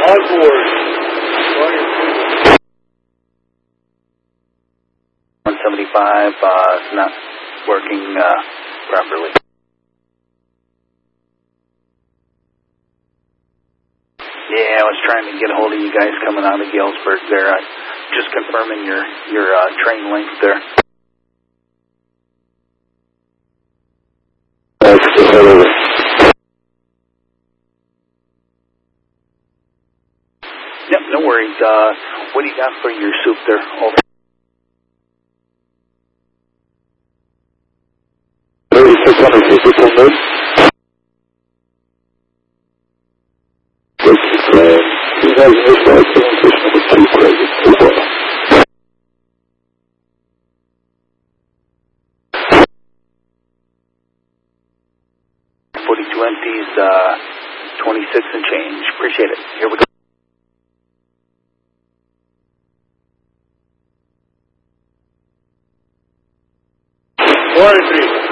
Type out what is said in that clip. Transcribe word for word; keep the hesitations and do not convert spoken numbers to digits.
On board. one seventy-five, uh, not working, uh, properly. Yeah, I was trying to get a hold of you guys coming out of Galesburg there. Uh, just confirming your, your, uh, train length there. Yep, no worries. Uh, what do you got for your soup there? Over. thirty-six hundred feet, this will move. You guys missed that transition of the two crazy. forty-two empties, uh, twenty-six and change. Appreciate it. Here we go. forty-three.